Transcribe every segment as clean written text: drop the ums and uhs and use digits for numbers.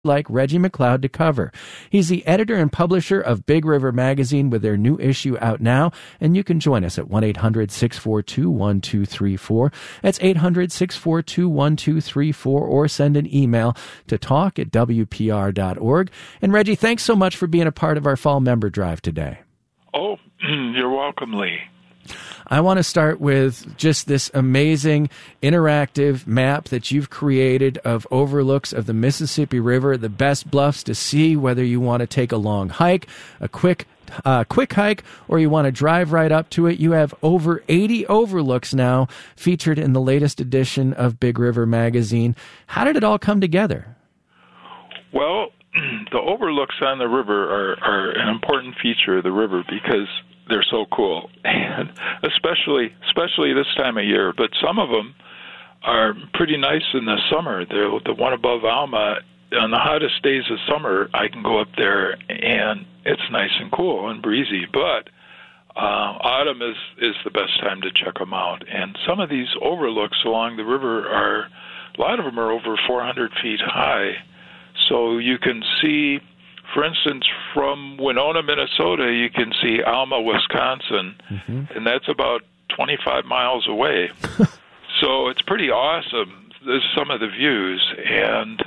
like Reggie McLeod to cover. He's the editor and publisher of Big River Magazine with their new issue out now, and you can join us at 1-800-642-1234. That's 800-642-1234, or send an email to talk@wpr.org. And Reggie, thanks so much for being a part of our fall member drive today. Oh, you're welcome, Lee. I want to start with just this amazing interactive map that you've created of overlooks of the Mississippi River, the best bluffs to see, whether you want to take a long hike, a quick hike, or you want to drive right up to it. You have over 80 overlooks now featured in the latest edition of Big River Magazine. How did it all come together? Well, the overlooks on the river are an important feature of the river because they're so cool, and especially this time of year. But some of them are pretty nice in the summer. The one above Alma, on the hottest days of summer, I can go up there, and it's nice and cool and breezy. But autumn is the best time to check them out. And some of these overlooks along the river a lot of them are over 400 feet high. So you can see, for instance, from Winona, Minnesota, you can see Alma, Wisconsin, and that's about 25 miles away. So it's pretty awesome. There's some of the views, and,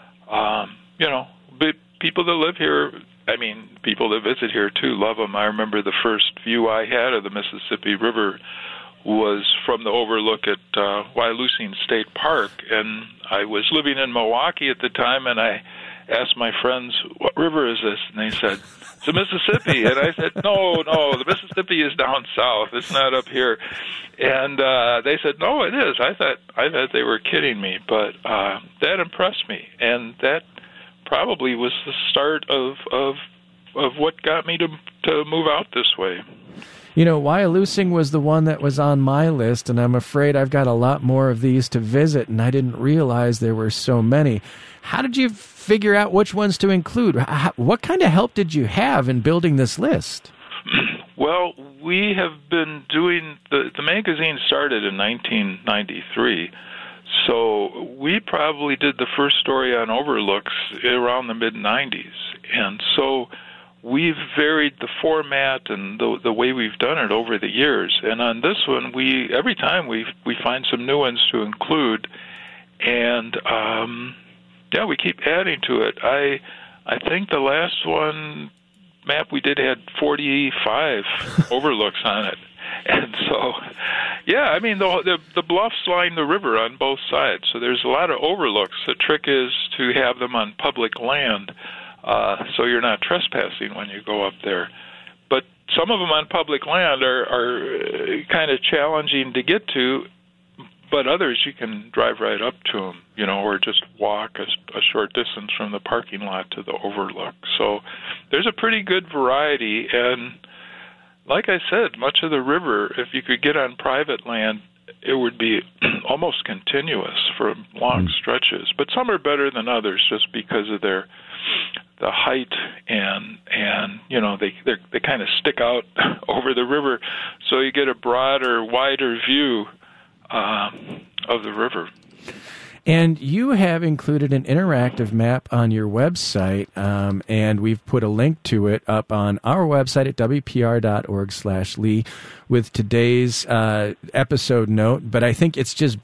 people that live here, people that visit here, too, love them. I remember the first view I had of the Mississippi River was from the overlook at Wyalusing State Park, and I was living in Milwaukee at the time, and I asked my friends, what river is this? And they said, it's the Mississippi. And I said, no, the Mississippi is down south. It's not up here. And they said, no, it is. I thought they were kidding me, but that impressed me. And that probably was the start of what got me to move out this way. You know, Wyalusing was the one that was on my list, and I'm afraid I've got a lot more of these to visit, and I didn't realize there were so many. How did you figure out which ones to include? What kind of help did you have in building this list? Well, we have been doing, the magazine started in 1993, so we probably did the first story on overlooks around the mid-90s, and so we've varied the format and the way we've done it over the years. And on this one, every time we find some new ones to include, and we keep adding to it. I think the last map we did had 45 overlooks on it. And so, the bluffs line the river on both sides, so there's a lot of overlooks. The trick is to have them on public land, so you're not trespassing when you go up there. But some of them on public land are kind of challenging to get to, but others you can drive right up to them, or just walk a short distance from the parking lot to the overlook. So there's a pretty good variety, and like I said, much of the river, if you could get on private land, it would be almost continuous for long stretches. But some are better than others just because of the height and they kind of stick out over the river, so you get a broader, wider view of the river. And you have included an interactive map on your website, and we've put a link to it up on our website at wpr.org/Lee with today's episode note. But I think it's just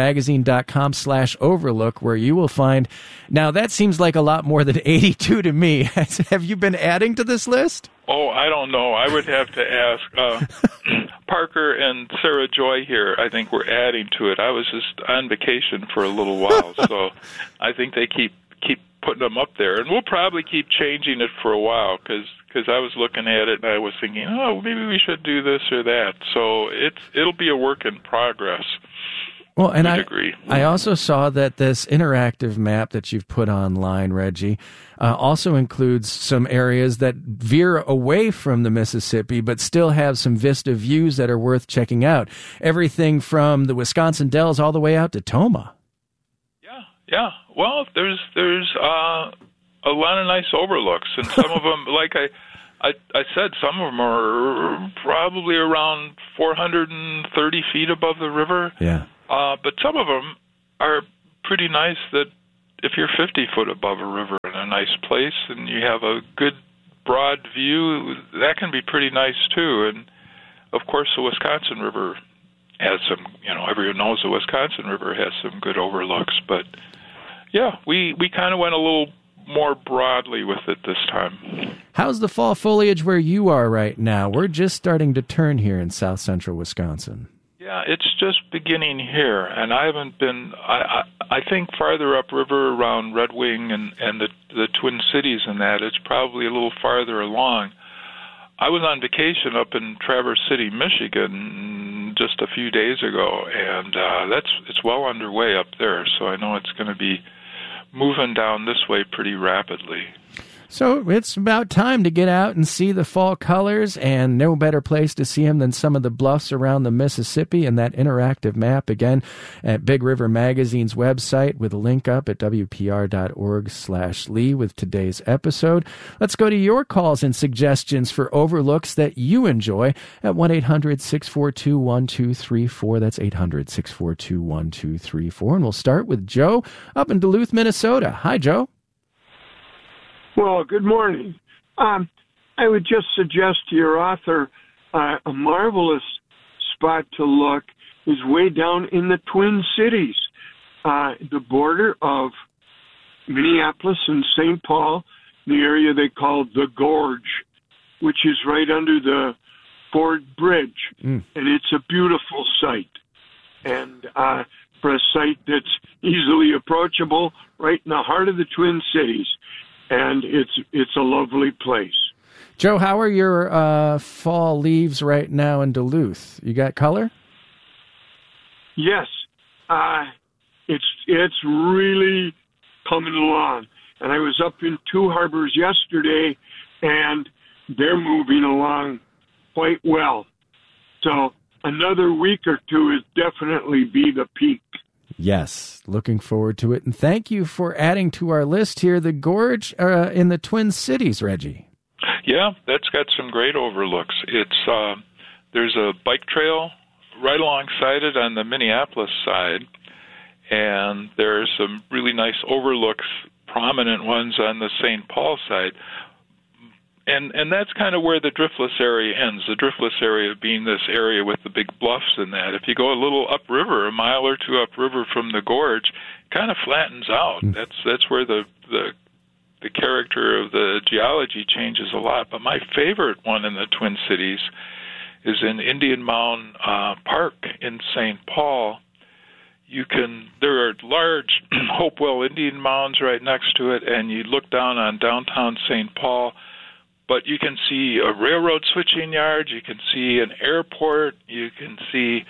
bigrivermagazine.com/overlook where you will find. Now, that seems like a lot more than 82 to me. Have you been adding to this list? Oh, I don't know. I would have to ask Parker and Sarah Joy here. I think we're adding to it. I was just on vacation for a little while, so I think they keep putting them up there. And we'll probably keep changing it for a while because I was looking at it and I was thinking, maybe we should do this or that. So it'll be a work in progress. Well, and agree. I also saw that this interactive map that you've put online, Reggie, also includes some areas that veer away from the Mississippi but still have some vista views that are worth checking out. Everything from the Wisconsin Dells all the way out to Tomah. Yeah. Well, there's a lot of nice overlooks, and some of them, like I said, some of them are probably around 430 feet above the river. Yeah. But some of them are pretty nice that if you're 50 foot above a river in a nice place and you have a good broad view, that can be pretty nice too. And of course, the Wisconsin River has some, everyone knows the Wisconsin River has some good overlooks. But yeah, we kind of went a little more broadly with it this time. How's the fall foliage where you are right now? We're just starting to turn here in south central Wisconsin. Yeah, it's just beginning here, and I haven't been. I think farther upriver around Red Wing and the Twin Cities and that, it's probably a little farther along. I was on vacation up in Traverse City, Michigan, just a few days ago, and it's well underway up there. So I know it's going to be moving down this way pretty rapidly. So it's about time to get out and see the fall colors, and no better place to see them than some of the bluffs around the Mississippi and that interactive map, again, at Big River Magazine's website with a link up at wpr.org/Lee with today's episode. Let's go to your calls and suggestions for overlooks that you enjoy at 1-800-642-1234. That's 800-642-1234. And we'll start with Joe up in Duluth, Minnesota. Hi, Joe. Well, good morning. I would just suggest to your author a marvelous spot to look is way down in the Twin Cities, the border of Minneapolis and St. Paul, the area they call the Gorge, which is right under the Ford Bridge. And it's a beautiful site. And for a site that's easily approachable, right in the heart of the Twin Cities. And it's a lovely place. Joe, how are your fall leaves right now in Duluth? You got color? Yes, it's really coming along. And I was up in Two Harbors yesterday, and they're moving along quite well. So another week or two is definitely be the peak. Yes, looking forward to it. And thank you for adding to our list here the Gorge in the Twin Cities, Reggie. Yeah, that's got some great overlooks. It's there's a bike trail right alongside it on the Minneapolis side, and there's some really nice overlooks, prominent ones on the St. Paul side. And that's kind of where the driftless area ends, the driftless area being this area with the big bluffs and that. If you go a little upriver, a mile or two upriver from the gorge, it kind of flattens out. That's where the character of the geology changes a lot. But my favorite one in the Twin Cities is in Indian Mound Park in St. Paul. There are large Hopewell Indian mounds right next to it, and you look down on downtown St. Paul, but you can see a railroad switching yard, you can see an airport, you can see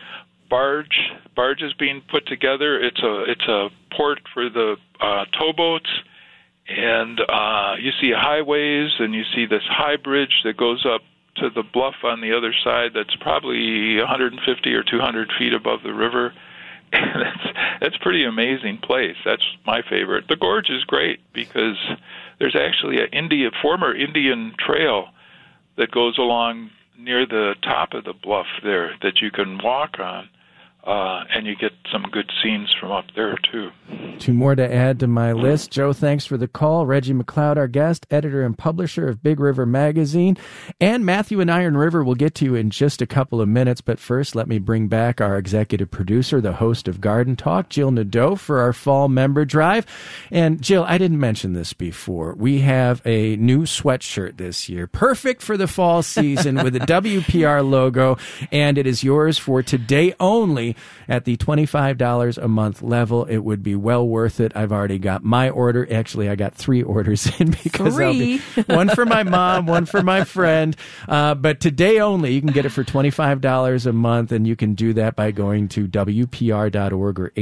barges being put together. It's a port for the towboats, and you see highways, and you see this high bridge that goes up to the bluff on the other side that's probably 150 or 200 feet above the river. And that's a pretty amazing place. That's my favorite. The Gorge is great because there's actually a former Indian trail that goes along near the top of the bluff there that you can walk on, and you get some good scenes from up there, too. Two more to add to my list. Joe, thanks for the call. Reggie McLeod, our guest, editor and publisher of Big River Magazine. And Matthew in Iron River will get to you in just a couple of minutes. But first, let me bring back our executive producer, the host of Garden Talk, Jill Nadeau, for our fall member drive. And Jill, I didn't mention this before. We have a new sweatshirt this year, perfect for the fall season with a WPR logo. And it is yours for today only at the $25 a month level. It would be well worth it. I've already got my order. Actually, I got 3 orders in because one for my mom, one for my friend. But today only, you can get it for $25 a month, and you can do that by going to WPR.org or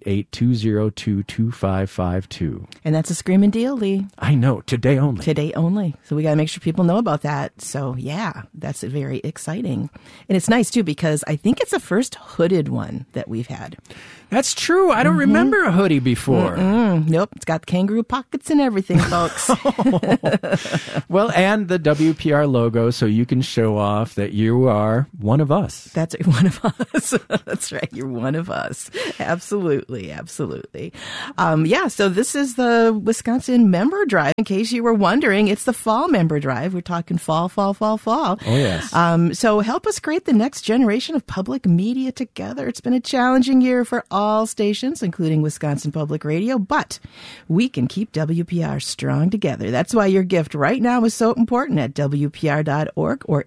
888-202-2552. And that's a screaming deal, Lee. I know. Today only. Today only. So we got to make sure people know about that. So, yeah, that's very exciting. And it's nice, too, because I think it's the first hooded one one that we've had. That's true. I don't remember a hoodie before. Nope. It's got kangaroo pockets and everything, folks. Well, and the WPR logo, so you can show off that you are one of us. That's one of us. That's right. You're one of us. Absolutely. Absolutely. So this is the Wisconsin Member Drive. In case you were wondering, it's the Fall Member Drive. We're talking fall. Oh, yes. So help us create the next generation of public media together. It's been a challenging year for all stations, including Wisconsin Public Radio, but we can keep WPR strong together. That's why your gift right now is so important at WPR.org or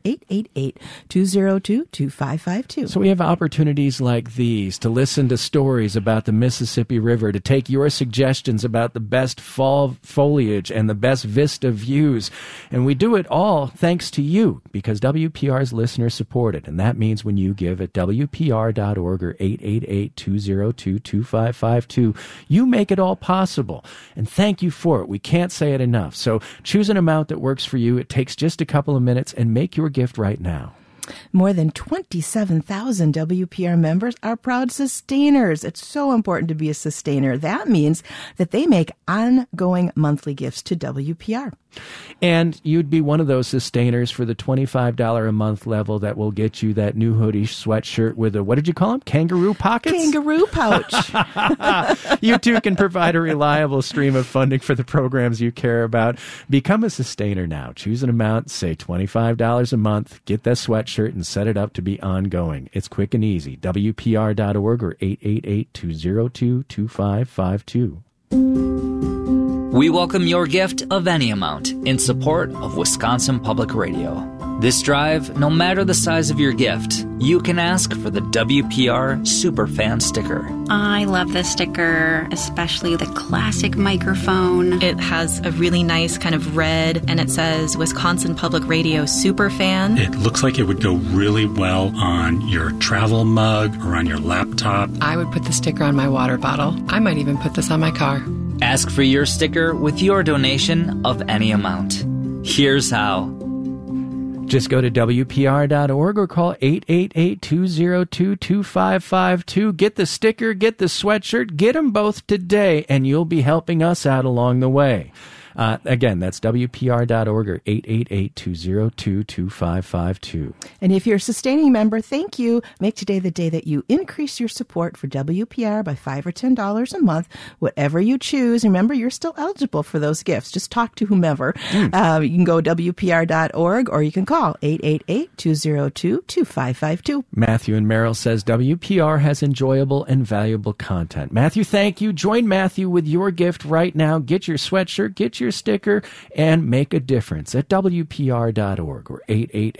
888-202-2552. So we have opportunities like these to listen to stories about the Mississippi River, to take your suggestions about the best fall foliage and the best vista views. And we do it all thanks to you, because WPR's listeners support it. And that means when you give at WPR.org or 888-202-2552, you make it all possible. And thank you for it. We can't say it enough. So choose an amount that works for you. It takes just a couple of minutes, and make your gift right now. More than 27,000 WPR members are proud sustainers. It's so important to be a sustainer. That means that they make ongoing monthly gifts to WPR. And you'd be one of those sustainers for the $25 a month level that will get you that new hoodie sweatshirt with a, what did you call them? Kangaroo pockets? Kangaroo pouch. You too can provide a reliable stream of funding for the programs you care about. Become a sustainer now. Choose an amount, say $25 a month, get that sweatshirt and set it up to be ongoing. It's quick and easy. WPR.org or 888-202-2552. We welcome your gift of any amount in support of Wisconsin Public Radio. This drive, no matter the size of your gift, you can ask for the WPR Superfan sticker. I love this sticker, especially the classic microphone. It has a really nice kind of red, and it says Wisconsin Public Radio Superfan. It looks like it would go really well on your travel mug or on your laptop. I would put the sticker on my water bottle. I might even put this on my car. Ask for your sticker with your donation of any amount. Here's how. Just go to WPR.org or call 888-202-2552. Get the sticker, get the sweatshirt, get them both today, and you'll be helping us out along the way. Again, that's WPR.org or 888-202-2552. And if you're a sustaining member, thank you. Make today the day that you increase your support for WPR by $5 or $10 a month, whatever you choose. Remember, you're still eligible for those gifts. Just talk to whomever. You can go WPR.org or you can call 888-202-2552. Matthew in Merrill says WPR has enjoyable and valuable content. Matthew, thank you. Join Matthew with your gift right now. Get your sweatshirt, get your sticker, and make a difference at WPR.org or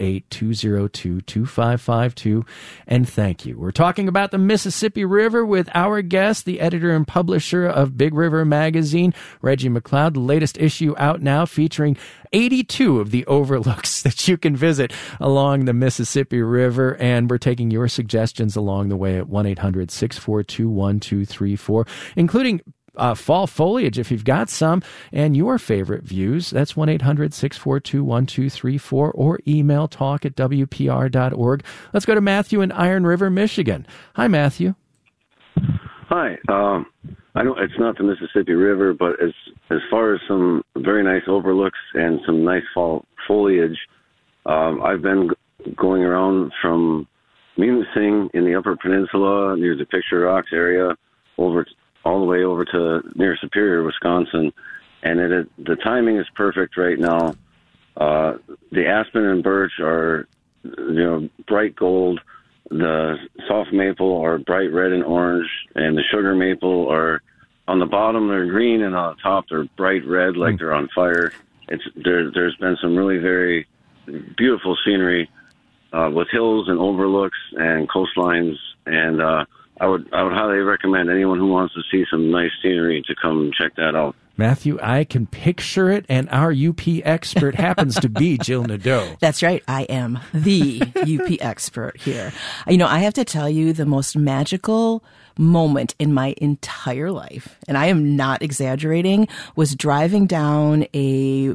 888-202-2552. And thank you. We're talking about the Mississippi River with our guest, the editor and publisher of Big River Magazine, Reggie McLeod. The latest issue out now featuring 82 of the overlooks that you can visit along the Mississippi River. And we're taking your suggestions along the way at 1-800-642-1234, including fall foliage, if you've got some, and your favorite views. That's 1-800-642-1234 or email talk@WPR.org. Let's go to Matthew in Iron River, Michigan. Hi, Matthew. Hi. I know it's not the Mississippi River, but as far as some very nice overlooks and some nice fall foliage, I've been going around from Munising in the Upper Peninsula near the Picture Rocks area all the way over to near Superior, Wisconsin, and the timing is perfect right now. The aspen and birch are, bright gold. The soft maple are bright red and orange, and the sugar maple are on the bottom they're green, and on the top they're bright red, like they're on fire. There's been some really very beautiful scenery with hills and overlooks and coastlines, and I would highly recommend anyone who wants to see some nice scenery to come check that out. Matthew, I can picture it, and our UP expert happens to be Jill Nadeau. That's right. I am the UP expert here. I have to tell you, the most magical moment in my entire life, and I am not exaggerating, was driving down it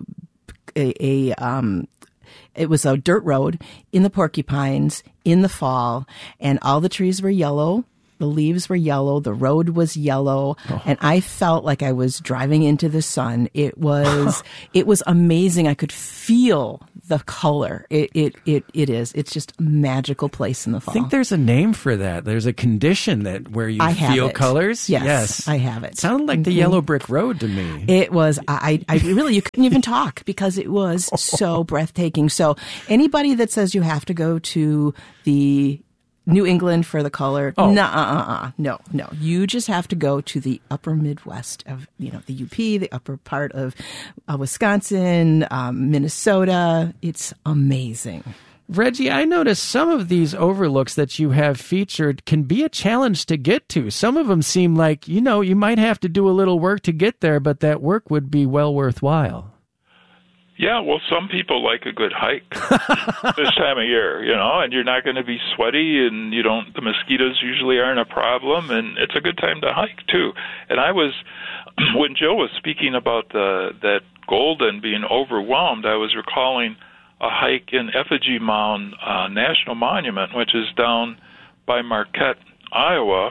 was a dirt road in the Porcupines in the fall, and all the trees were yellow The leaves were yellow. The road was yellow. And I felt like I was driving into the sun. It was amazing. I could feel the color. It is. It's just a magical place in the fall. I think there's a name for that. There's a condition where you feel colors. Yes, I have it. It sounded like the yellow brick road to me. It was. I really, you couldn't even talk because it was so breathtaking. So anybody that says you have to go to the New England for the color, no. You just have to go to the upper Midwest of, the UP, the upper part of Wisconsin, Minnesota. It's amazing. Reggie, I noticed some of these overlooks that you have featured can be a challenge to get to. Some of them seem like, you might have to do a little work to get there, but that work would be well worthwhile. Yeah, well, some people like a good hike this time of year, and you're not going to be sweaty, and the mosquitoes usually aren't a problem, and it's a good time to hike too. And when Jill was speaking about that Golden being overwhelmed, I was recalling a hike in Effigy Mound National Monument, which is down by Marquette, Iowa,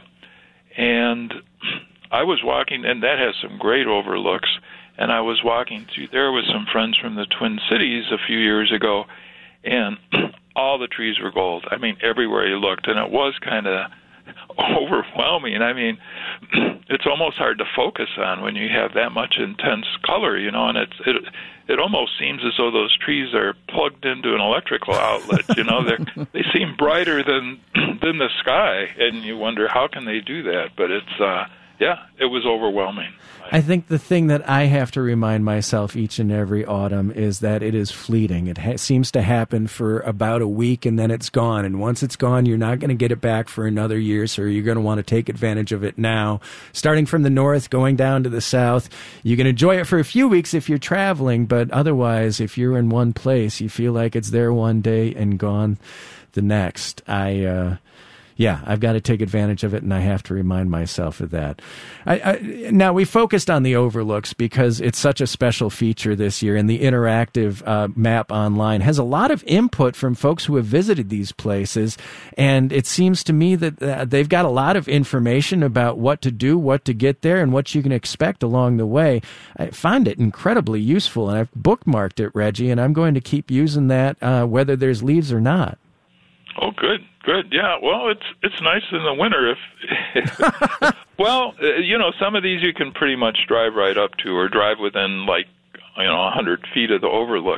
and I was walking, and that has some great overlooks. And I was walking through there with some friends from the Twin Cities a few years ago, and all the trees were gold. I mean, everywhere you looked, and it was kind of overwhelming. I mean, it's almost hard to focus on when you have that much intense color, and it almost seems as though those trees are plugged into an electrical outlet. They seem brighter than the sky, and you wonder how can they do that. But it's it was overwhelming. I think the thing that I have to remind myself each and every autumn is that it is fleeting. It seems to happen for about a week, and then it's gone. And once it's gone, you're not going to get it back for another year, so you're going to want to take advantage of it now. Starting from the north, going down to the south, you can enjoy it for a few weeks if you're traveling, but otherwise, if you're in one place, you feel like it's there one day and gone the next. I've got to take advantage of it, and I have to remind myself of that. Now, we focused on the overlooks because it's such a special feature this year, and the interactive map online has a lot of input from folks who have visited these places, and it seems to me that they've got a lot of information about what to do, what to get there, and what you can expect along the way. I find it incredibly useful, and I've bookmarked it, Reggie, and I'm going to keep using that whether there's leaves or not. Oh, good. Yeah, well, it's nice in the winter if well, some of these you can pretty much drive right up to or drive within 100 feet of the overlook.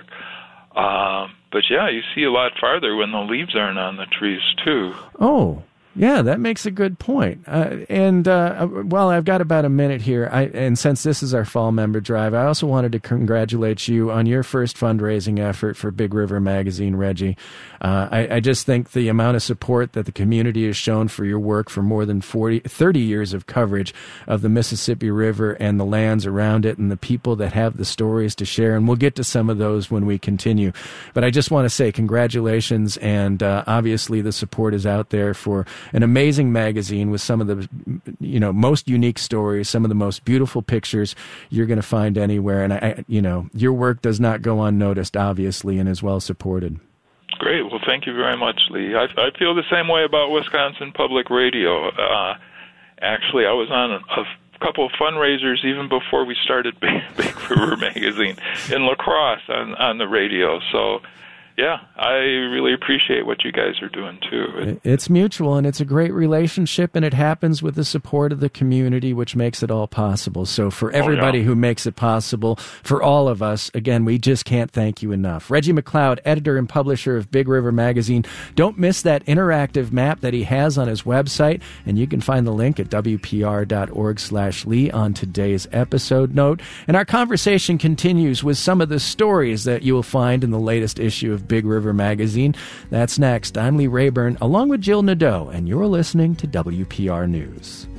But yeah, you see a lot farther when the leaves aren't on the trees too. Oh, yeah, that makes a good point. Well, I've got about a minute here. And since this is our fall member drive, I also wanted to congratulate you on your first fundraising effort for Big River Magazine, Reggie. I just think the amount of support that the community has shown for your work for more than 30 years of coverage of the Mississippi River and the lands around it and the people that have the stories to share. And we'll get to some of those when we continue. But I just want to say congratulations. And obviously the support is out there for an amazing magazine with some of the most unique stories, some of the most beautiful pictures you're going to find anywhere. And your work does not go unnoticed, obviously, and is well supported. Great. Well, thank you very much, Lee. I feel the same way about Wisconsin Public Radio. Actually, I was on a couple of fundraisers even before we started Big River Magazine in La Crosse on the radio. So, yeah, I really appreciate what you guys are doing, too. It's mutual, and it's a great relationship, and it happens with the support of the community, which makes it all possible. So for everybody who makes it possible, for all of us, again, we just can't thank you enough. Reggie McLeod, editor and publisher of Big River Magazine. Don't miss that interactive map that he has on his website, and you can find the link at WPR.org/Lee on today's episode note. And our conversation continues with some of the stories that you will find in the latest issue of Big River Magazine. That's next. I'm Lee Rayburn, along with Jill Nadeau, and you're listening to WPR News.